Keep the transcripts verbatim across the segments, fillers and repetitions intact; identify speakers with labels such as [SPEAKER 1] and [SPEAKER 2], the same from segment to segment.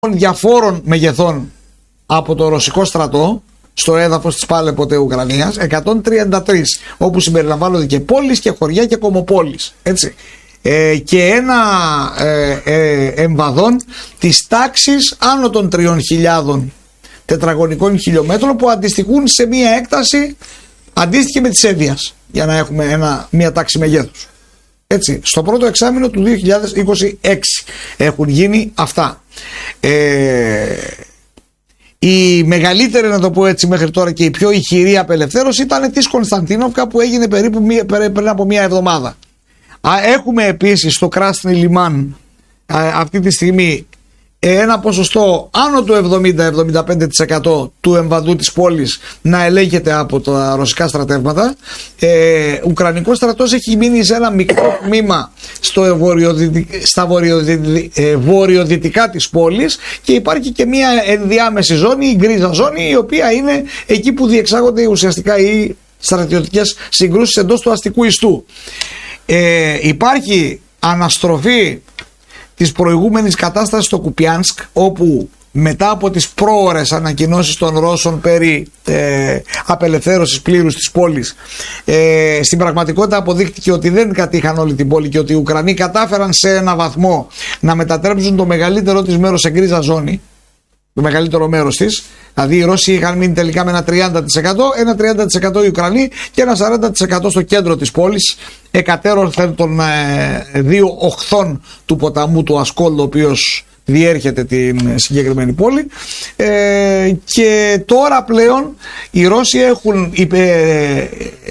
[SPEAKER 1] διαφόρων μεγεθών από το ρωσικό στρατό στο έδαφος της πάλε ποτέ Ουκρανίας, εκατόν τριάντα τρεις, όπου συμπεριλαμβάνονται και πόλεις και χωριά και κομμοπόλεις, έτσι. Ε, και ένα ε, ε, εμβαδόν της τάξης άνω των τριών χιλιάδων τετραγωνικών χιλιόμετρων, που αντιστοιχούν σε μία έκταση αντίστοιχη με της Εύβοιας, για να έχουμε ένα, μία τάξη μεγέθους. Έτσι, στο πρώτο εξάμηνο του δύο χιλιάδες είκοσι έξι έχουν γίνει αυτά. Ε, η μεγαλύτερη, να το πω έτσι, μέχρι τώρα και η πιο ηχηρή απελευθέρωση ήταν της Κωνσταντίνοβκα, που έγινε περίπου μία, πριν από μία εβδομάδα. Έχουμε επίσης στο Κράσνι Λιμάν αυτή τη στιγμή ένα ποσοστό άνω του εβδομήντα με εβδομήντα πέντε τοις εκατό του εμβαδού της πόλης να ελέγχεται από τα ρωσικά στρατεύματα. Ε, Ουκρανικός στρατός έχει μείνει σε ένα μικρό τμήμα στο βορειοδυτικά, στα βορειοδυτικά, βορειοδυτικά της πόλης, και υπάρχει και μια ενδιάμεση ζώνη, η γκρίζα ζώνη, η οποία είναι εκεί που διεξάγονται ουσιαστικά οι στρατιωτικές συγκρούσεις εντός του αστικού ιστού. Ε, υπάρχει αναστροφή της προηγούμενης κατάστασης στο Κουπιάνσκ, όπου μετά από τις πρόωρες ανακοινώσεις των Ρώσων περί ε, απελευθέρωσης πλήρους της πόλης, ε, στην πραγματικότητα αποδείχτηκε ότι δεν κατήχαν όλη την πόλη και ότι οι Ουκρανοί κατάφεραν σε ένα βαθμό να μετατρέψουν το μεγαλύτερο της μέρος σε γκρίζα ζώνη, το μεγαλύτερο μέρος της. Δηλαδή οι Ρώσοι είχαν μείνει τελικά με ένα τριάντα τοις εκατό, ένα τριάντα τοις εκατό οι Ουκρανοί και ένα σαράντα τοις εκατό στο κέντρο της πόλης, εκατέρωθεν των ε, δύο οχθών του ποταμού του Ασκόλ, ο οποίος διέρχεται την συγκεκριμένη πόλη. Ε, και τώρα πλέον οι Ρώσοι έχουν υπε, ε,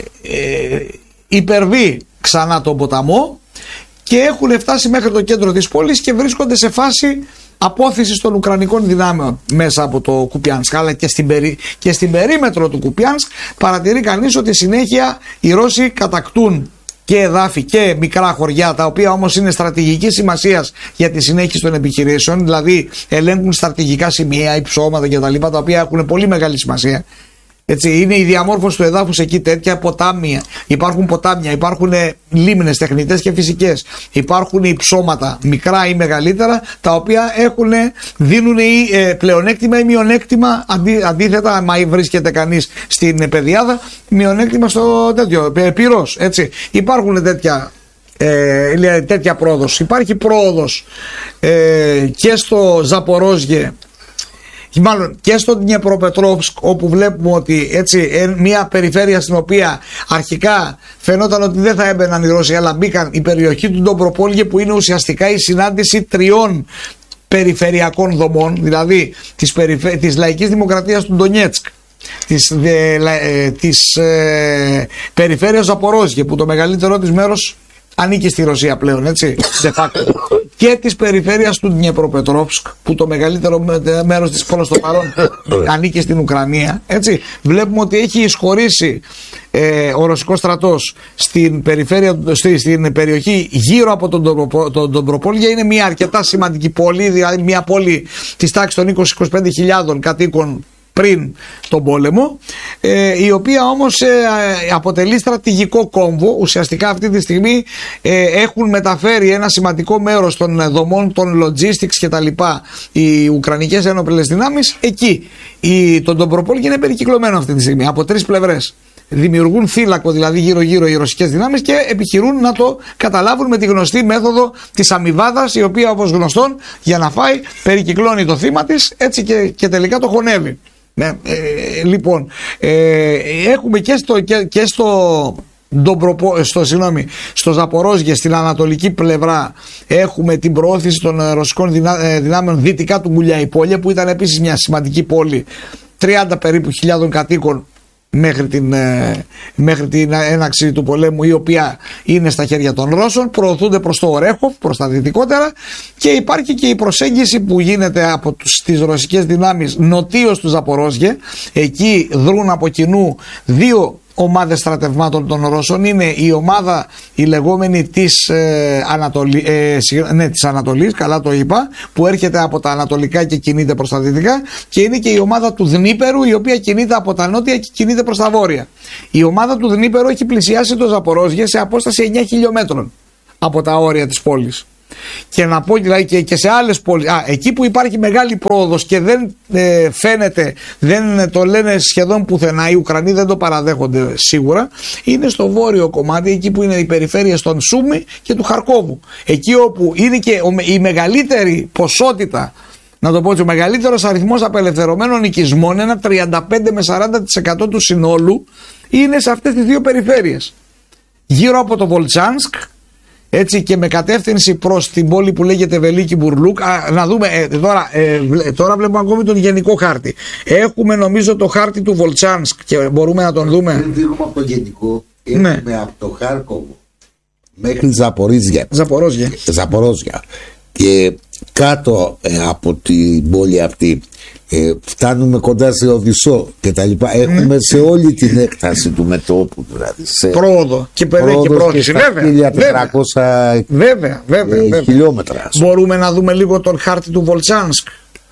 [SPEAKER 1] ε, υπερβεί ξανά τον ποταμό και έχουν φτάσει μέχρι το κέντρο της πόλης και βρίσκονται σε φάση απόθεση των Ουκρανικών δυνάμεων μέσα από το Κουπιάνσκ. Αλλά και στην, περί... και στην περίμετρο του Κουπιάνσκ παρατηρεί κανείς ότι συνέχεια οι Ρώσοι κατακτούν και εδάφη και μικρά χωριά, τα οποία όμως είναι στρατηγικής σημασίας για τη συνέχιση των επιχειρήσεων, δηλαδή ελέγχουν στρατηγικά σημεία, υψώματα κτλ., τα οποία έχουν πολύ μεγάλη σημασία. Έτσι, είναι η διαμόρφωση του εδάφους εκεί τέτοια, ποτάμια, υπάρχουν ποτάμια, υπάρχουν λίμνες τεχνητές και φυσικές, υπάρχουν υψώματα μικρά ή μεγαλύτερα, τα οποία έχουν, δίνουν ή ε, πλεονέκτημα ή μειονέκτημα, αντί, αντίθετα άμα βρίσκεται κανείς στην πεδιάδα, μειονέκτημα στο τέτοιο, πυρός, έτσι. Υπάρχουν τέτοια ε, τέτοια πρόοδος. Υπάρχει πρόοδος ε, και στο Ζαπορόζιε, μάλλον και στο Ντνιεπροπετρόβσκ, όπου βλέπουμε ότι έτσι μια περιφέρεια στην οποία αρχικά φαινόταν ότι δεν θα έμπαιναν οι Ρώσοι, αλλά μπήκαν, η περιοχή του Ντομπροπόλγε, που είναι ουσιαστικά η συνάντηση τριών περιφερειακών δομών, δηλαδή της, περιφε... της λαϊκής δημοκρατίας του Ντονιέτσκ, της, δε... της ε... περιφέρειας Ζαπορόζιε, που το μεγαλύτερο της μέρος ανήκει στη Ρωσία πλέον, έτσι, de facto, και της περιφέρειας του Ντνιεπροπετρόβσκ, που το μεγαλύτερο μέρος της προς το παρόν ανήκει στην Ουκρανία, έτσι. Βλέπουμε ότι έχει εισχωρήσει ε, ο ρωσικός στρατός στην, περιφέρεια, στη, στην περιοχή γύρω από τον Ντομπροπόλγια. Είναι μια αρκετά σημαντική πόλη, δηλαδή μια πόλη της τάξης των είκοσι με είκοσι πέντε χιλιάδων κατοίκων πριν τον πόλεμο, ε, η οποία όμως ε, αποτελεί στρατηγικό κόμβο. Ουσιαστικά αυτή τη στιγμή ε, έχουν μεταφέρει ένα σημαντικό μέρος των δομών, των logistics και τα λοιπά, οι Ουκρανικές ένοπλες δυνάμεις εκεί. Η, το Ντομπροπόλγι είναι περικυκλωμένο αυτή τη στιγμή από τρεις πλευρές. Δημιουργούν θύλακο δηλαδή γύρω γύρω οι ρωσικές δυνάμεις και επιχειρούν να το καταλάβουν με τη γνωστή μέθοδο της αμοιβάδας, η οποία, όπως γνωστόν, για να φάει περικυκλώνει το θύμα της, έτσι, και, και τελικά το χωνεύει. Ναι, ε, λοιπόν, ε, έχουμε και στο, και, και στο, στο, συγγνώμη, στο Ζαπορόζιε, στην ανατολική πλευρά, έχουμε την προώθηση των ρωσικών δυνά, δυνάμεων δυτικά του Γκουλιαϊπόλια, που ήταν επίσης μια σημαντική πόλη τριάντα περίπου χιλιάδων κατοίκων μέχρι την, μέχρι την έναξη του πολέμου, η οποία είναι στα χέρια των Ρώσων. Προωθούνται προς το Ορέχοφ, προς τα δυτικότερα, και υπάρχει και η προσέγγιση που γίνεται από τις ρωσικές δυνάμεις νοτίως του Ζαπορόζιε. Εκεί δρούν από κοινού δύο ομάδες στρατευμάτων των Ρώσων. Είναι η ομάδα η λεγόμενη της, ε, Ανατολή, ε, ναι, της Ανατολής, καλά το είπα, που έρχεται από τα ανατολικά και κινείται προς τα δυτικά, και είναι και η ομάδα του Δνίπερου, η οποία κινείται από τα νότια και κινείται προς τα βόρεια. Η ομάδα του Δνίπερου έχει πλησιάσει το Ζαπορόζιε σε απόσταση εννιά χιλιόμετρων από τα όρια της πόλης. Και να πω δηλαδή και, και σε άλλες πόλεις, α, εκεί που υπάρχει μεγάλη πρόοδος και δεν ε, φαίνεται, δεν το λένε σχεδόν πουθενά, οι Ουκρανοί δεν το παραδέχονται σίγουρα, είναι στο βόρειο κομμάτι, εκεί που είναι οι περιφέρειες των Σούμι και του Χαρκόβου. Εκεί όπου είναι και η μεγαλύτερη ποσότητα, να το πω έτσι, ο μεγαλύτερος αριθμός απελευθερωμένων οικισμών, ένα τριάντα πέντε με σαράντα τοις εκατό του συνόλου, είναι σε αυτές τις δύο περιφέρειες. Γύρω από το Βολτσάνσκ, έτσι, και με κατεύθυνση προς την πόλη που λέγεται Βελίκι Μπουρλούκ. Α, να δούμε ε, τώρα, ε, τώρα βλέπουμε ακόμη τον γενικό χάρτη. Έχουμε νομίζω το χάρτη του Βολτσάνσκ και μπορούμε να τον δούμε.
[SPEAKER 2] Δεν δείχνουμε από το γενικό, έχουμε ναι. από το Χάρκοβο μέχρι
[SPEAKER 1] Ζαπορίζια. Ζαπορόζια.
[SPEAKER 2] Ζαπορόζια. Και κάτω ε, από την πόλη αυτή ε, φτάνουμε κοντά σε Οδυσσό και τα λοιπά. Έχουμε mm. σε όλη την έκταση του μετώπου, δηλαδή σε
[SPEAKER 1] πρόοδο και παιδεία και πρόθεση, βέβαια,
[SPEAKER 2] χίλια τετρακόσια
[SPEAKER 1] βέβαια, βέβαια,
[SPEAKER 2] ε,
[SPEAKER 1] βέβαια.
[SPEAKER 2] χιλιόμετρα.
[SPEAKER 1] Μπορούμε να δούμε λίγο τον χάρτη του Βολτσάνσκ.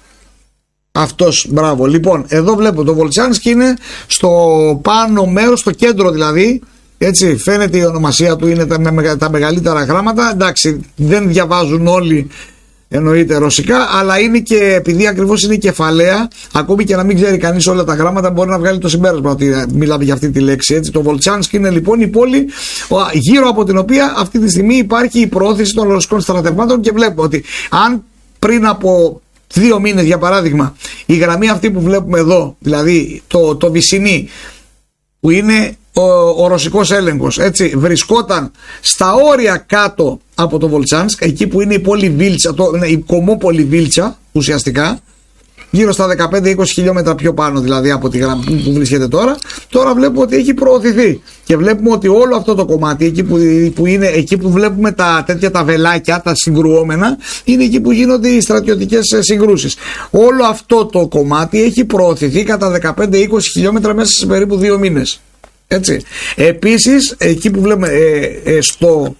[SPEAKER 1] Αυτός, μπράβο. Λοιπόν, εδώ βλέπω το Βολτσάνσκ είναι στο πάνω μέρος, στο κέντρο δηλαδή. Έτσι, φαίνεται η ονομασία του, είναι τα, τα μεγαλύτερα γράμματα. Εντάξει, δεν διαβάζουν όλοι, εννοείται, ρωσικά, αλλά είναι και επειδή ακριβώς είναι κεφαλαία, ακόμη και να μην ξέρει κανείς όλα τα γράμματα, μπορεί να βγάλει το συμπέρασμα ότι μιλάμε για αυτή τη λέξη. Έτσι. Το Βολτσάνσκ είναι λοιπόν η πόλη γύρω από την οποία αυτή τη στιγμή υπάρχει η προώθηση των ρωσικών στρατευμάτων, και βλέπουμε ότι αν πριν από δύο μήνες, για παράδειγμα, η γραμμή αυτή που βλέπουμε εδώ, δηλαδή το, το Βυσσινί, που είναι ο, ο ρωσικός έλεγχος, έτσι, βρισκόταν στα όρια κάτω από το Βολτσάνσκ, εκεί που είναι η πόλη Βίλτσα, το, ναι, η κομμόπολη Βίλτσα ουσιαστικά, γύρω στα δεκαπέντε με είκοσι χιλιόμετρα πιο πάνω δηλαδή από τη γραμμή που βρίσκεται τώρα. Τώρα βλέπουμε ότι έχει προωθηθεί και βλέπουμε ότι όλο αυτό το κομμάτι, εκεί που, που είναι, εκεί που βλέπουμε τα τέτοια τα βελάκια, τα συγκρουόμενα, είναι εκεί που γίνονται οι στρατιωτικές συγκρούσεις. Όλο αυτό το κομμάτι έχει προωθηθεί κατά δεκαπέντε με είκοσι χιλιόμετρα μέσα σε περίπου δύο μήνες. Έτσι. Επίσης, εκεί που βλέπουμε ε, ε, στο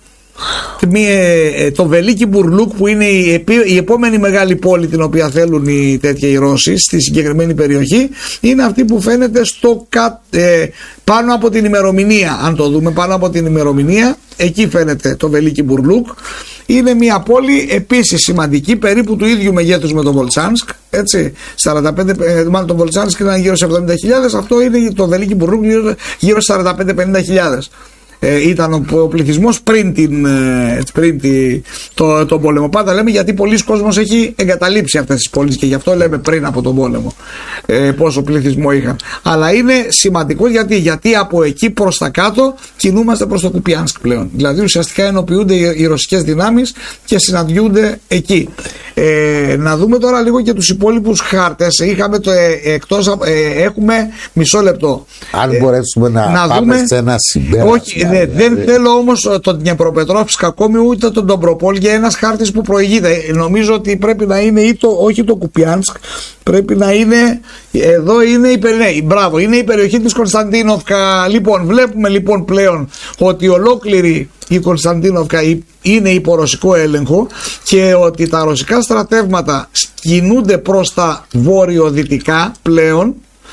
[SPEAKER 1] το Βελίκι Μπουρλούκ, που είναι η, η επόμενη μεγάλη πόλη την οποία θέλουν οι τέτοιοι οι Ρώσοι στη συγκεκριμένη περιοχή, είναι αυτή που φαίνεται στο, ε, πάνω από την ημερομηνία. Αν το δούμε πάνω από την ημερομηνία, εκεί φαίνεται το Βελίκι Μπουρλούκ. Είναι μια πόλη επίσης σημαντική, περίπου του ίδιου μεγέθους με το Βολτσάνσκ, έτσι, σαράντα πέντε, μάλλον το Βολτσάνσκ ήταν γύρω σε εβδομήντα χιλιάδες, αυτό είναι το Βελίκι Μπουρλούκ γύρω σε σαράντα πέντε με πενήντα χιλιάδες. Ε, ήταν ο, ο πληθυσμός πριν, την, ε, πριν τη, το, τον πόλεμο. Πάντα λέμε γιατί πολλοί κόσμος έχει εγκαταλείψει αυτές τις πόλεις και γι' αυτό λέμε πριν από τον πόλεμο ε, πόσο πληθυσμό είχαν. Αλλά είναι σημαντικό γιατί, γιατί από εκεί προς τα κάτω κινούμαστε προς το Κουπιάνσκ πλέον. Δηλαδή ουσιαστικά ενοποιούνται οι, οι ρωσικές δυνάμεις και συναντιούνται εκεί. Ε, να δούμε τώρα λίγο και τους υπόλοιπους χάρτες. Είχαμε το ε, εκτός, ε, έχουμε μισό λεπτό.
[SPEAKER 2] Αν μπορέσουμε να, να πάμε δούμε, σε ένα συμπέρασμα.
[SPEAKER 1] Όχι, ναι, δεν θέλω όμως τον Δνιεπροπετρόφσκ ακόμη ούτε τον Ντομπροπόλ, για ένας χάρτης που προηγείται. Νομίζω ότι πρέπει να είναι ή το, όχι το Κουπιάνσκ, πρέπει να είναι, εδώ είναι η, ναι, μπράβο, είναι η περιοχή της Κωνσταντίνοφκα. Λοιπόν, βλέπουμε λοιπόν πλέον ότι ολόκληρη η Κωνσταντίνοφκα είναι υπό ρωσικό έλεγχο και ότι τα ρωσικά στρατεύματα κινούνται προς τα βόρειο-δυτικά πλέον,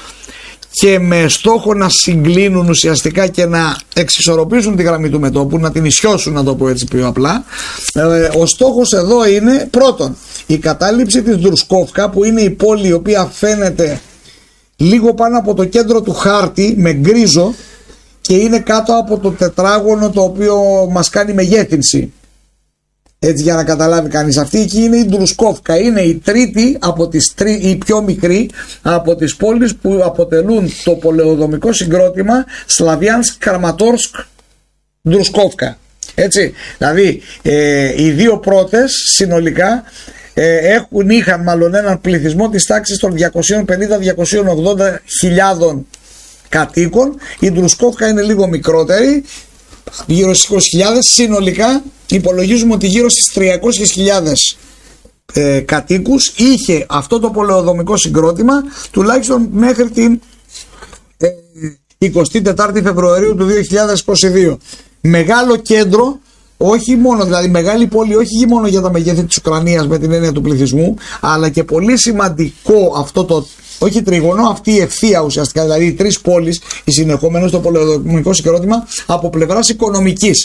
[SPEAKER 1] και με στόχο να συγκλίνουν ουσιαστικά και να εξισορροπήσουν τη γραμμή του μετώπου, να την ισιώσουν, να το πω έτσι πιο απλά. Ε, ο στόχος εδώ είναι πρώτον η κατάληψη της Ντρουσκόφκα, που είναι η πόλη η οποία φαίνεται λίγο πάνω από το κέντρο του χάρτη με γκρίζο και είναι κάτω από το τετράγωνο το οποίο μας κάνει μεγέθυνση. Έτσι, για να καταλάβει κανείς, αυτή εκεί είναι η Ντρουσκόφκα, είναι η τρίτη από τις τρι, η πιο μικρή από τις πόλεις που αποτελούν το πολεοδομικό συγκρότημα Σλαβιάνσκ, Κραματόρσκ, Ντρουσκόφκα. Έτσι, δηλαδή ε, οι δύο πρώτες συνολικά ε, έχουν, είχαν μάλλον έναν πληθυσμό της τάξης των διακόσια πενήντα με διακόσια ογδόντα χιλιάδων κατοίκων. Η Ντρουσκόφκα είναι λίγο μικρότερη, γύρω στις είκοσι χιλιάδες. Συνολικά υπολογίζουμε ότι γύρω στις τριακόσιες χιλιάδες ε, κατοίκους είχε αυτό το πολεοδομικό συγκρότημα, τουλάχιστον μέχρι την ε, εικοστή τέταρτη Φεβρουαρίου του δύο χιλιάδες είκοσι δύο. Μεγάλο κέντρο, όχι μόνο, δηλαδή μεγάλη πόλη, όχι μόνο για τα μεγέθη της Ουκρανίας με την έννοια του πληθυσμού, αλλά και πολύ σημαντικό αυτό το, όχι τρίγωνο, αυτή η ευθεία ουσιαστικά, δηλαδή οι τρεις πόλεις, οι συνεχόμενες στο πολεοδομικό συγκρότημα από πλευράς οικονομικής.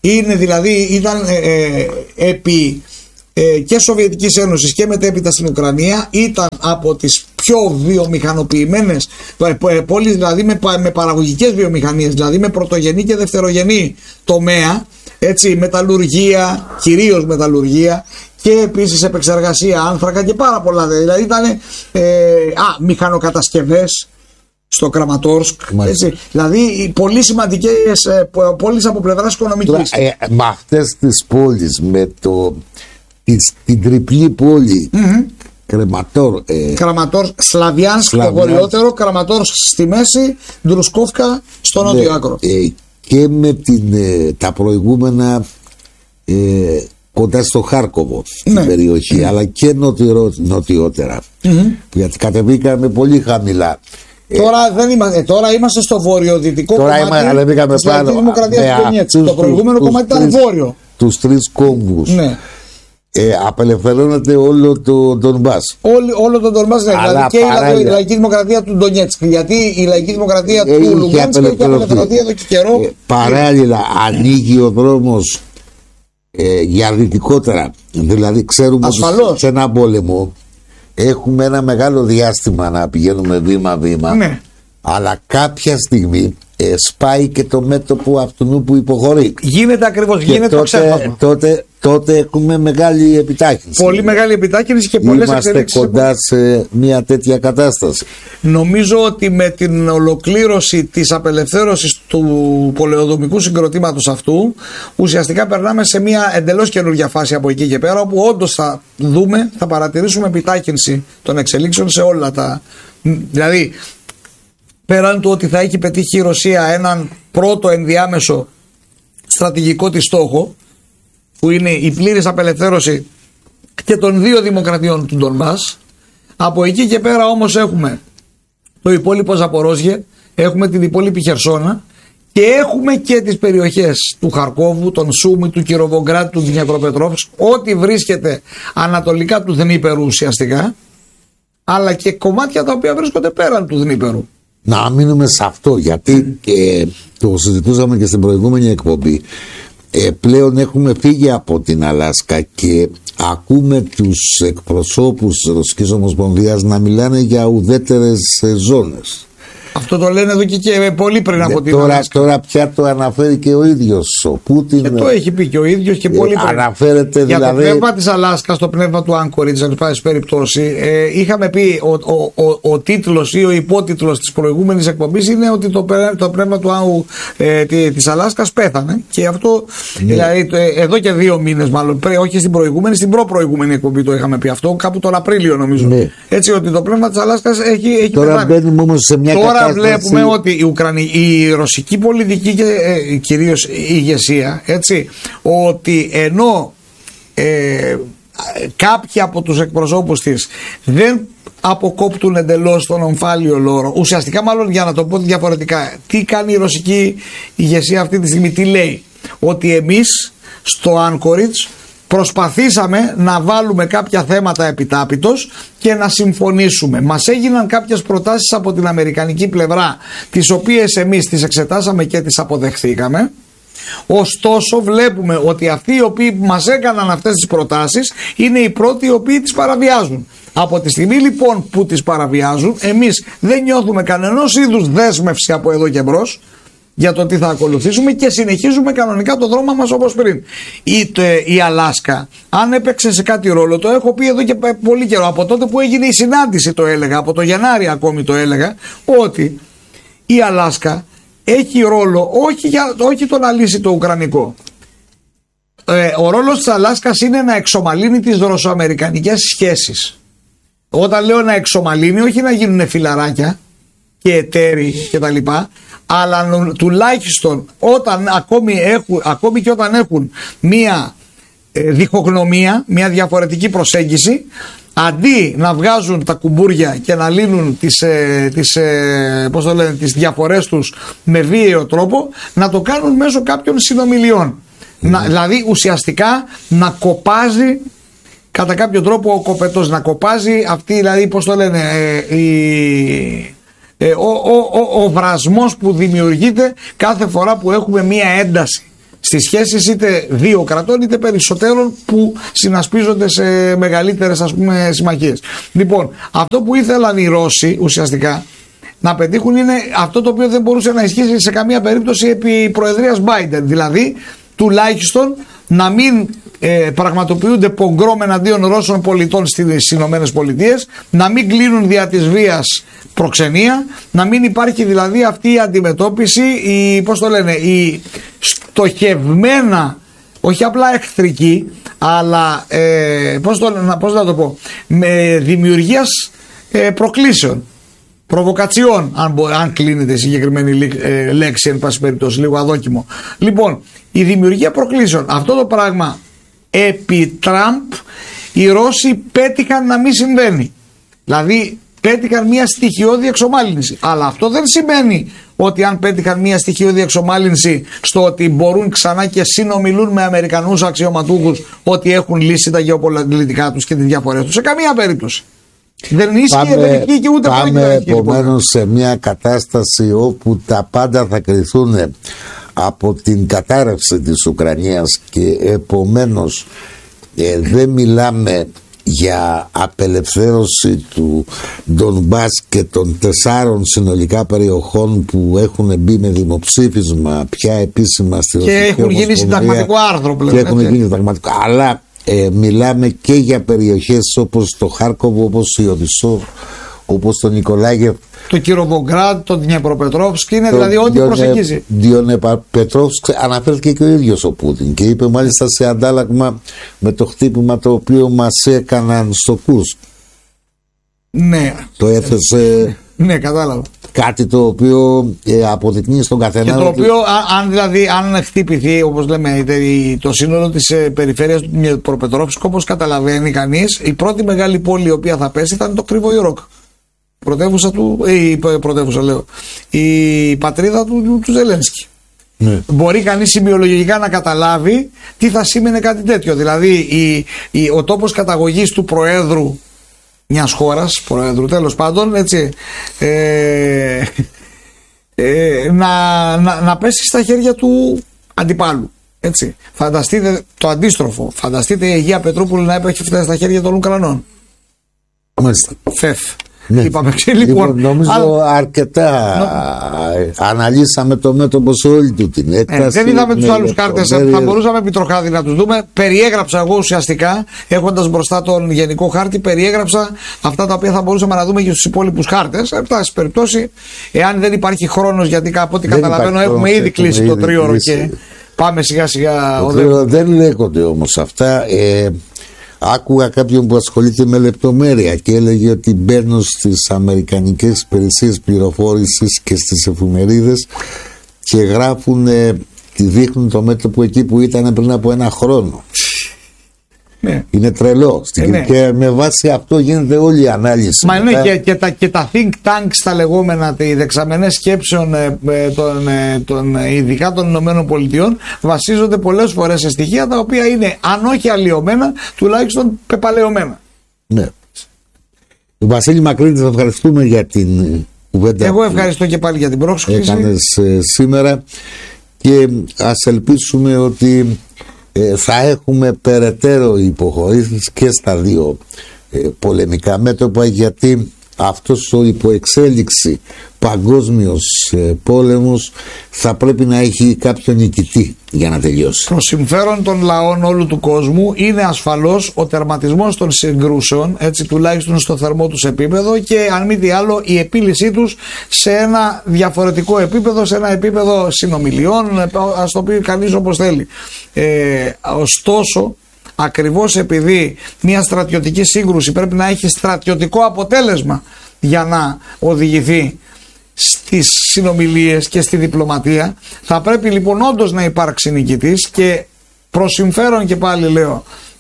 [SPEAKER 1] Είναι δηλαδή, ήταν ε, ε, επί ε, και Σοβιετικής Ένωσης και μετέπειτα στην Ουκρανία, ήταν από τις πιο βιομηχανοποιημένες ε, πόλεις, δηλαδή με, με παραγωγικές βιομηχανίες, δηλαδή με πρωτογενή και δευτερογενή τομέα, έτσι, μεταλλουργία, κυρίως μεταλλουργία, και επίσης επεξεργασία άνθρακα και πάρα πολλά. Δηλαδή ήταν ε, α, μηχανοκατασκευές στο Κραματόρσκ, έτσι, δηλαδή πολύ σημαντικές ε, πόλεις από πλευράς οικονομικής.
[SPEAKER 2] Ε, με αυτές τις πόλεις, με το, τις, την τριπλή πόλη, mm-hmm. Κρεματόρ, ε,
[SPEAKER 1] Κραματόρ, Σλαβιάνσκ στο βορειότερο, Κραματόρ στη μέση, Ντρουσκόφκα στο νότιο ναι, άκρο. Ε,
[SPEAKER 2] και με την, ε, τα προηγούμενα ε, κοντά στο Χάρκοβο, στην ναι. περιοχή, mm-hmm. αλλά και νοτιό, νοτιότερα. Mm-hmm. Γιατί κατεβήκαμε πολύ χαμηλά.
[SPEAKER 1] Τώρα, δεν είμαστε, τώρα είμαστε στο βορειοδυτικό
[SPEAKER 2] τώρα
[SPEAKER 1] κομμάτι
[SPEAKER 2] της
[SPEAKER 1] Λαϊκής Δημοκρατίας του Ντονιέτσκ. Το προηγούμενο τους, κομμάτι ήταν βόρειο.
[SPEAKER 2] Τους τρεις κόμβους.
[SPEAKER 1] Ναι.
[SPEAKER 2] Ε, απελευθερώνεται όλο το Ντονμπάς.
[SPEAKER 1] Όλο το Ντονμπάς, δηλαδή και η Λαϊκή Δημοκρατία του Ντονιέτσκ. Γιατί η Λαϊκή Δημοκρατία
[SPEAKER 2] ε,
[SPEAKER 1] του Λουγκάνσκ έχει απελευθερωθεί εδώ και καιρό.
[SPEAKER 2] Ε, παράλληλα ανοίγει ο δρόμος ε, για δυτικότερα. Δηλαδή ξέρουμε ότι σε ένα πόλεμο έχουμε ένα μεγάλο διάστημα να πηγαίνουμε βήμα-βήμα,
[SPEAKER 1] ναι.
[SPEAKER 2] αλλά κάποια στιγμή ε, σπάει και το μέτωπο αυτού που υποχωρεί.
[SPEAKER 1] Γίνεται ακριβώς, γίνεται
[SPEAKER 2] τότε,
[SPEAKER 1] το ξέπασμα.
[SPEAKER 2] Τότε, τότε έχουμε μεγάλη επιτάχυνση.
[SPEAKER 1] Πολύ μεγάλη επιτάχυνση και πολλές
[SPEAKER 2] εξελίξεις. Είμαστε κοντά σε μια τέτοια κατάσταση.
[SPEAKER 1] Νομίζω ότι με την ολοκλήρωση της απελευθέρωσης του πολεοδομικού συγκροτήματος αυτού, ουσιαστικά περνάμε σε μια εντελώς καινούργια φάση από εκεί και πέρα, όπου όντως θα δούμε, θα παρατηρήσουμε επιτάχυνση των εξελίξεων σε όλα τα. Δηλαδή, πέραν του ότι θα έχει πετύχει η Ρωσία έναν πρώτο ενδιάμεσο στρατηγικό της στόχο, που είναι η πλήρης απελευθέρωση και των δύο δημοκρατιών του Ντονμπάς, από εκεί και πέρα όμως έχουμε το υπόλοιπο Ζαπορόζιε, έχουμε την υπόλοιπη Χερσόνα και έχουμε και τις περιοχές του Χαρκόβου, των Σούμι, του Κυροβογκράτ, του Δνιαπροπετρόφσκ, ό,τι βρίσκεται ανατολικά του Δνήπερου ουσιαστικά, αλλά και κομμάτια τα οποία βρίσκονται πέραν του Δνήπερου.
[SPEAKER 2] Να μείνουμε σε αυτό, γιατί και το συζητούσαμε και στην προηγούμενη εκπομπή. Ε, πλέον έχουμε φύγει από την Αλάσκα και ακούμε τους εκπροσώπους της Ρωσικής Ομοσπονδίας να μιλάνε για ουδέτερες ζώνες.
[SPEAKER 1] Αυτό το λένε εδώ και, και πολύ πριν από την
[SPEAKER 2] τώρα,
[SPEAKER 1] Αλάσκα.
[SPEAKER 2] Τώρα πια το αναφέρει και ο ίδιος ο Πούτιν.
[SPEAKER 1] Και το έχει πει και ο ίδιος και πολύ πριν.
[SPEAKER 2] Αναφέρεται
[SPEAKER 1] για
[SPEAKER 2] δηλαδή.
[SPEAKER 1] Το πνεύμα της Αλάσκας, το πνεύμα του Άγκοριτζ, εν πάση περιπτώσει, ε, είχαμε πει ο, ο, ο, ο τίτλος ή ο υπότιτλος της προηγούμενης εκπομπής είναι ότι το, το πνεύμα του Άου ε, της Αλάσκας πέθανε. Και αυτό ναι. δηλαδή ε, εδώ και δύο μήνες, μάλλον, πρέ, όχι στην προηγούμενη, στην προ-προηγούμενη εκπομπή το είχαμε πει αυτό, κάπου τον Απρίλιο νομίζω. Ναι. Έτσι ότι το πνεύμα της Αλάσκας έχει, έχει
[SPEAKER 2] τώρα
[SPEAKER 1] πεθάνει.
[SPEAKER 2] Μπαίνουμε όμως σε μια
[SPEAKER 1] τώρα
[SPEAKER 2] κατάσταση.
[SPEAKER 1] Βλέπουμε ότι η, Ουκρανική, η ρωσική πολιτική και ε, κυρίως η ηγεσία, έτσι, ότι ενώ ε, κάποιοι από τους εκπροσώπους της δεν αποκόπτουν εντελώς τον ομφάλιο λόρο, ουσιαστικά μάλλον για να το πω διαφορετικά, τι κάνει η ρωσική ηγεσία αυτή τη στιγμή, τι λέει, ότι εμείς στο Άνκοριτς προσπαθήσαμε να βάλουμε κάποια θέματα επιτάπητος και να συμφωνήσουμε. Μας έγιναν κάποιες προτάσεις από την αμερικανική πλευρά, τις οποίες εμείς τις εξετάσαμε και τις αποδεχθήκαμε. Ωστόσο βλέπουμε ότι αυτοί οι οποίοι μας έκαναν αυτές τις προτάσεις είναι οι πρώτοι οι οποίοι τις παραβιάζουν. Από τη στιγμή λοιπόν που τις παραβιάζουν, εμείς δεν νιώθουμε κανενός είδους δέσμευση από εδώ και μπρος για το τι θα ακολουθήσουμε και συνεχίζουμε κανονικά το δρόμο μας όπως πριν. Η, το, η Αλάσκα, αν έπαιξε σε κάτι ρόλο, το έχω πει εδώ και πολύ καιρό, από τότε που έγινε η συνάντηση το έλεγα, από το Γενάρη ακόμη το έλεγα, ότι η Αλάσκα έχει ρόλο όχι, για, όχι το να λύσει το Ουκρανικό. Ε, ο ρόλος της Αλάσκας είναι να εξομαλύνει τις ρωσοαμερικανικές σχέσεις. Όταν λέω να εξομαλύνει, όχι να γίνουν φιλαράκια και εταίροι κτλ, αλλά τουλάχιστον όταν ακόμη, έχουν, ακόμη και όταν έχουν μία ε, διχογνωμία, μία διαφορετική προσέγγιση, αντί να βγάζουν τα κουμπούρια και να λύνουν τις, ε, τις, ε, πώς το λένε, τις διαφορές τους με βίαιο τρόπο, να το κάνουν μέσω κάποιων συνομιλιών. Mm. Να, δηλαδή ουσιαστικά να κοπάζει κατά κάποιο τρόπο ο κοπετός, να κοπάζει αυτή, δηλαδή πώς το λένε, ε, η... Ο, ο, ο, ο βρασμός που δημιουργείται κάθε φορά που έχουμε μία ένταση στις σχέσεις είτε δύο κρατών είτε περισσότερων που συνασπίζονται σε μεγαλύτερες, ας πούμε, συμμαχίες. Λοιπόν, αυτό που ήθελαν οι Ρώσοι ουσιαστικά να πετύχουν είναι αυτό το οποίο δεν μπορούσε να ισχύσει σε καμία περίπτωση επί προεδρίας Biden, δηλαδή τουλάχιστον να μην ε, πραγματοποιούνται πογκρόμ εναντίον Ρώσων πολιτών στις Ηνωμένες Πολιτείες, να μην κλείνουν δια της βίας προξενία, να μην υπάρχει δηλαδή αυτή η αντιμετώπιση, η, πώς το λένε, η στοχευμένα, όχι απλά εχθρική, αλλά ε, πώς, το, πώς να το πω, με δημιουργίας ε, προκλήσεων, προβοκατσιών, αν, αν κλείνεται η συγκεκριμένη ε, λέξη, εν πάση περιπτώσει, λίγο αδόκιμο. Λοιπόν, η δημιουργία προκλήσεων, αυτό το πράγμα επί Τραμπ οι Ρώσοι πέτυχαν να μην συμβαίνει. Δηλαδή πέτυχαν μια στοιχειώδη εξομάλυνση. Αλλά αυτό δεν σημαίνει ότι αν πέτυχαν μια στοιχειώδη εξομάλυνση στο ότι μπορούν ξανά και συνομιλούν με Αμερικανούς αξιωματούχους ότι έχουν λύσει τα γεωπολιτικά τους και τις διαφορές τους. Σε καμία περίπτωση. Δεν ίσχυε ελληνική και ούτε
[SPEAKER 2] πάμε επομένως σε μια κατάσταση όπου τα πάντα θα κριθούν από την κατάρρευση της Ουκρανίας και επομένως ε, δεν μιλάμε για απελευθέρωση του Ντονμπάς και των τεσσάρων συνολικά περιοχών που έχουν μπει με δημοψήφισμα πια επίσημα στη Ρωσική
[SPEAKER 1] και έχουν γίνει συνταγματικό άρθρο πλέον.
[SPEAKER 2] Και έχουν γίνει συνταγματικό. Αλλά ε, μιλάμε και για περιοχές όπως το Χάρκοβο, όπως η Οδυσσό, όπως το Νικολάγεφ,
[SPEAKER 1] το Κυροβογκράντ, το Δνιεπροπετρόβσκ, είναι το δηλαδή ό,τι προσεγγίζει.
[SPEAKER 2] Δνιεπροπετρόβσκ αναφέρθηκε και ο ίδιος ο Πούτιν και είπε μάλιστα σε αντάλλαγμα με το χτύπημα το οποίο μας έκαναν στο Κούρσκ.
[SPEAKER 1] Ναι.
[SPEAKER 2] Το έθεσε.
[SPEAKER 1] Ναι, κατάλαβα.
[SPEAKER 2] Κάτι το οποίο ε, αποδεικνύει στον καθένα.
[SPEAKER 1] Και το οποίο, αν, δηλαδή, αν χτυπηθεί, όπως λέμε, το σύνολο της ε, περιφέρειας του Δνιεπροπετρόβσκ, όπως καταλαβαίνει κανείς, η πρώτη μεγάλη πόλη η οποία θα πέσει θα είναι το Κρυβοϊρόκ. Πρωτεύουσα του, η πρωτεύουσα λέω, η πατρίδα του, του, του Ζελένσκι. Ναι. Μπορεί κανείς σημειολογικά να καταλάβει τι θα σήμαινε κάτι τέτοιο. Δηλαδή η, η, ο τόπος καταγωγής του προέδρου μιας χώρας, προέδρου τέλος πάντων, έτσι, ε, ε, να, να, να πέσει στα χέρια του αντιπάλου. Έτσι. Φανταστείτε το αντίστροφο. Φανταστείτε η Αγία Πετρούπολη να έπαιχε φτάσει στα χέρια των Ουκρανών.
[SPEAKER 2] Μάλιστα.
[SPEAKER 1] Φεφ.
[SPEAKER 2] Ναι.
[SPEAKER 1] Είπαμε, λοιπόν,
[SPEAKER 2] λοιπόν, νομίζω
[SPEAKER 1] α...
[SPEAKER 2] αρκετά νο... αναλύσαμε το μέτωπο σε όλη του την έκταση.
[SPEAKER 1] Ε, δεν είδαμε τους άλλους χάρτες, θα μπορούσαμε επί τροχάδι να τους δούμε. Περιέγραψα εγώ ουσιαστικά, έχοντας μπροστά τον γενικό χάρτη, περιέγραψα αυτά τα οποία θα μπορούσαμε να δούμε και στους υπόλοιπους χάρτες. Εν πάση περιπτώσει, εάν δεν υπάρχει χρόνος, γιατί από ό,τι καταλαβαίνω έχουμε ήδη κλείσει το τρίωρο και πάμε σιγά σιγά.
[SPEAKER 2] Το τρίωρο δεν λέγονται όμως αυτά. Ε, Άκουγα κάποιον που ασχολείται με λεπτομέρεια και έλεγε ότι μπαίνουν στις αμερικανικές υπηρεσίες πληροφόρησης και στις εφημερίδες και γράφουν, ε, τη δείχνουν το μέτωπο εκεί που ήταν πριν από ένα χρόνο. Ναι. Είναι τρελό. Ε, ναι. Και με βάση αυτό γίνεται όλη η ανάλυση.
[SPEAKER 1] Μα ναι, και, και, τα, και τα think tanks τα λεγόμενα, οι δεξαμενές σκέψεων ε, των, ε, των, ειδικά των Ηνωμένων Πολιτειών, βασίζονται πολλές φορές σε στοιχεία τα οποία είναι αν όχι αλλοιωμένα, τουλάχιστον πεπαλαιωμένα.
[SPEAKER 2] Ναι. Βασίλη Μακρύτη, θα ευχαριστούμε για την κουβέντα.
[SPEAKER 1] Εγώ ευχαριστώ και πάλι για την πρόσκληση.
[SPEAKER 2] Έκανες ε, σήμερα και ας ελπίσουμε ότι Ε, θα έχουμε περαιτέρω υποχωρήσεις και στα δύο ε, πολεμικά μέτωπα, γιατί αυτός ο υποεξέλιξη παγκόσμιος ε, πόλεμος θα πρέπει να έχει κάποιον νικητή για να τελειώσει.
[SPEAKER 1] Προς συμφέρον των λαών όλου του κόσμου είναι ασφαλώς ο τερματισμός των συγκρούσεων, έτσι τουλάχιστον στο θερμό τους επίπεδο, και αν μη τι άλλο η επίλυσή τους σε ένα διαφορετικό επίπεδο, σε ένα επίπεδο συνομιλιών, ας το πει κανείς όπως θέλει. Ε, ωστόσο, ακριβώς επειδή μια στρατιωτική σύγκρουση πρέπει να έχει στρατιωτικό αποτέλεσμα για να οδηγηθεί στις συνομιλίες και στη διπλωματία, θα πρέπει λοιπόν όντως να υπάρξει νικητής, και προς συμφέρον και πάλι λέω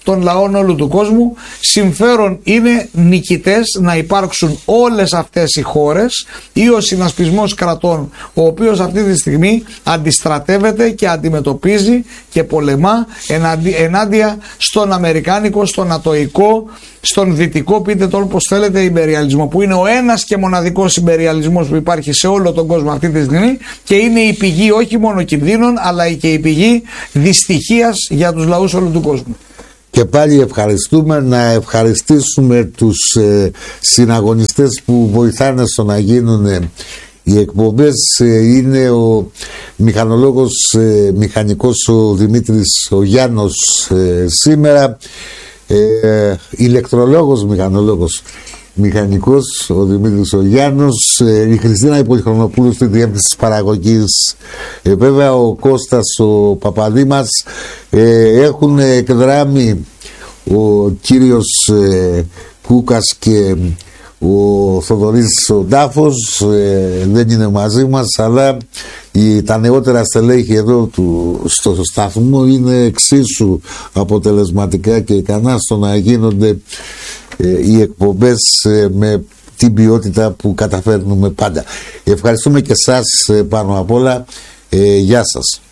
[SPEAKER 1] των λαών όλου του κόσμου. Συμφέρον είναι νικητές να υπάρξουν όλες αυτές οι χώρες ή ο συνασπισμός κρατών, ο οποίος αυτή τη στιγμή αντιστρατεύεται και αντιμετωπίζει και πολεμά εναντί, ενάντια στον αμερικάνικο, στον ατοϊκό, στον δυτικό, πείτε το όπως θέλετε, ιμπεριαλισμό, που είναι ο ένας και μοναδικός ιμπεριαλισμός που υπάρχει σε όλο τον κόσμο αυτή τη στιγμή και είναι η πηγή όχι μόνο κινδύνων αλλά και η πηγή δυστυχίας για τους λαούς όλου του κόσμου.
[SPEAKER 2] Και πάλι ευχαριστούμε, να ευχαριστήσουμε τους ε, συναγωνιστές που βοηθάνε στο να γίνουν ε, οι εκπομπές. Ε, είναι ο μηχανολόγος, ε, μηχανικός ο Δημήτρης ο Γιάννος ε, σήμερα, ε, ηλεκτρολόγος, μηχανολόγος μηχανικός ο Δημήτρης ο Γιάννος, ε, η Χριστίνα η Πολυχρονοπούλου στη διεύθυνση της παραγωγής, ε, βέβαια ο Κώστας ο Παπαδήμας, ε, έχουν εκδράμει ο κύριος ε, Κούκας και ο Θοδωρής ο Ντάφος, ε, δεν είναι μαζί μας, αλλά η, τα νεότερα στελέχη εδώ του, στο σταθμό είναι εξίσου αποτελεσματικά και ικανά στο να γίνονται ε, οι εκπομπές ε, με την ποιότητα που καταφέρνουμε πάντα. Ευχαριστούμε και εσάς ε, πάνω απ' όλα. Ε, γεια σας.